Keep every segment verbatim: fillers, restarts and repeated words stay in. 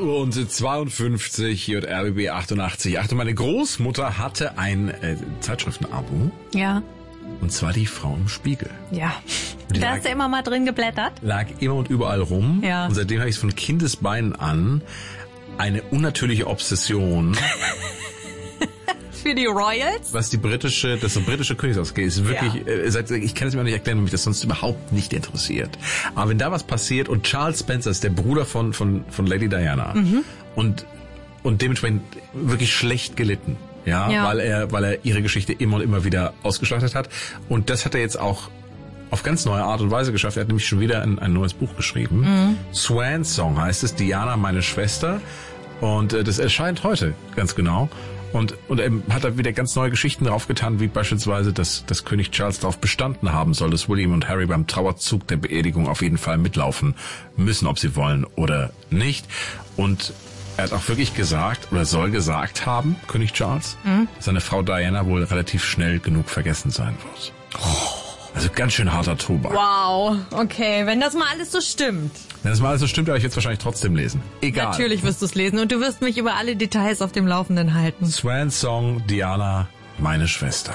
Uhr und zweiundfünfzig hier at R B B achtundachtzig. Achtung, meine Großmutter hatte ein äh, Zeitschriftenabo. Ja. Und zwar die Frau im Spiegel. Ja. Da hast du immer mal drin geblättert? Lag immer und überall rum. Ja. Und seitdem habe ich es von Kindesbeinen an eine unnatürliche Obsession. Für die Royals? Was die britische, das britische Königshaus geht, ist wirklich, ja. äh, seit, ich kann es mir auch nicht erklären, weil mich das sonst überhaupt nicht interessiert. Aber wenn da was passiert und Charles Spencer ist der Bruder von, von, von Lady Diana mhm. und, und dementsprechend wirklich schlecht gelitten. Ja, ja, weil er, weil er ihre Geschichte immer und immer wieder ausgeschlachtet hat. Und das hat er jetzt auch auf ganz neue Art und Weise geschafft. Er hat nämlich schon wieder ein, ein neues Buch geschrieben. Mhm. Swan Song heißt es, Diana, meine Schwester. Und äh, das erscheint heute, ganz genau. Und, und er hat da wieder ganz neue Geschichten draufgetan, wie beispielsweise, dass, dass König Charles darauf bestanden haben soll, dass William und Harry beim Trauerzug der Beerdigung auf jeden Fall mitlaufen müssen, ob sie wollen oder nicht. Und er hat auch wirklich gesagt, oder soll gesagt haben, König Charles, mhm. dass seine Frau Diana wohl relativ schnell genug vergessen sein wird. Oh. Also ganz schön harter Tobak. Wow, okay, wenn das mal alles so stimmt. Wenn das mal alles so stimmt, aber ich werde es wahrscheinlich trotzdem lesen. Egal. Natürlich wirst du es lesen und du wirst mich über alle Details auf dem Laufenden halten. Swan Song, Diana, meine Schwester.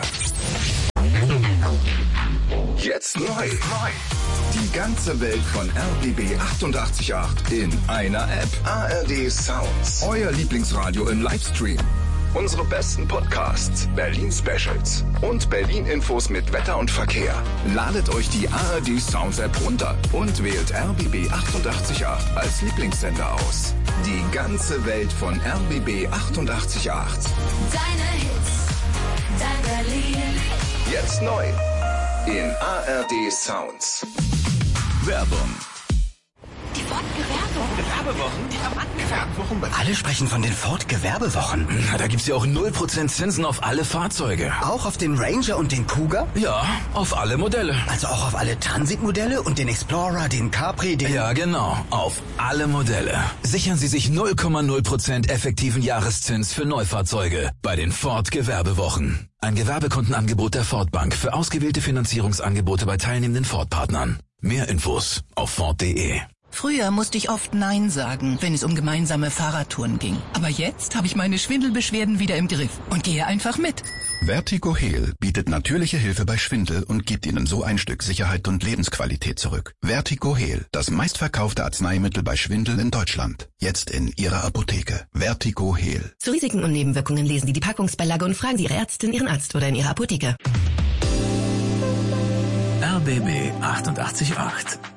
Jetzt neu. Die ganze Welt von R B B achtundachtzig Komma acht in einer App. A R D Sounds. Euer Lieblingsradio im Livestream. Unsere besten Podcasts, Berlin Specials und Berlin Infos mit Wetter und Verkehr. Ladet euch die A R D Sounds App runter und wählt R B B achtundachtzig Komma acht als Lieblingssender aus. Die ganze Welt von R B B achtundachtzig Komma acht. Deine Hits, dein Berlin. Jetzt neu in A R D Sounds. Werbung. Die Ford-Gewerbewochen. Gewerbewochen? Die Rabattgewerbewochen. Alle sprechen von den Ford-Gewerbewochen. Na, da gibt's ja auch null Prozent Zinsen auf alle Fahrzeuge. Auch auf den Ranger und den Kuga? Ja, auf alle Modelle. Also auch auf alle Transit-Modelle und den Explorer, den Capri, den... Ja, genau. Auf alle Modelle. Sichern Sie sich null Komma null Prozent effektiven Jahreszins für Neufahrzeuge bei den Ford-Gewerbewochen. Ein Gewerbekundenangebot der Ford Bank für ausgewählte Finanzierungsangebote bei teilnehmenden Ford-Partnern. Mehr Infos auf Ford punkt de. Früher musste ich oft Nein sagen, wenn es um gemeinsame Fahrradtouren ging. Aber jetzt habe ich meine Schwindelbeschwerden wieder im Griff und gehe einfach mit. Vertigo Heal bietet natürliche Hilfe bei Schwindel und gibt Ihnen so ein Stück Sicherheit und Lebensqualität zurück. Vertigo Heal, das meistverkaufte Arzneimittel bei Schwindel in Deutschland. Jetzt in Ihrer Apotheke. Vertigo Heal. Zu Risiken und Nebenwirkungen lesen Sie die Packungsbeilage und fragen Sie Ihre Ärztin, Ihren Arzt oder in Ihrer Apotheke. R B B achtundachtzig Komma acht